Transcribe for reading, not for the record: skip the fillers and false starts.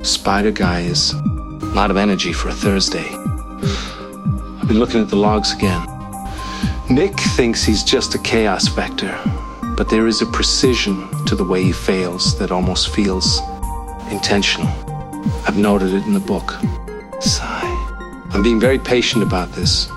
Spider Guy is a lot of energy for a Thursday. I've been looking at the logs again. Nick thinks he's just a chaos vector, but there is a precision to the way he fails that almost feels intentional. I've noted it in the book. Sigh. I'm being very patient about this.